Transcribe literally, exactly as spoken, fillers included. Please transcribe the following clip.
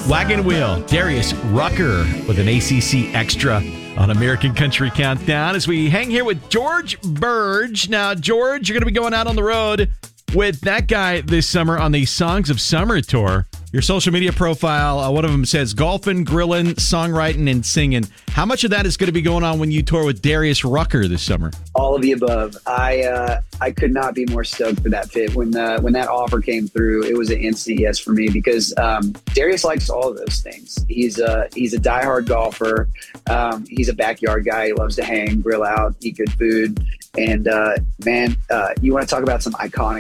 Wagon Wheel, Darius Rucker with an A C C Extra on American Country Countdown as we hang here with George Burge. Now, George, you're going to be going out on the road with that guy this summer on the Songs of Summer tour. Your social media profile, uh, one of them says golfing, grilling, songwriting, and singing. How much of that is going to be going on when you tour with Darius Rucker this summer? All of the above. I uh, I could not be more stoked for that fit. When uh, when that offer came through, it was an instant yes for me because um, Darius likes all of those things. He's a he's a diehard golfer. Um, he's a backyard guy. He loves to hang, grill out, eat good food, and uh, man, uh, you want to talk about some iconic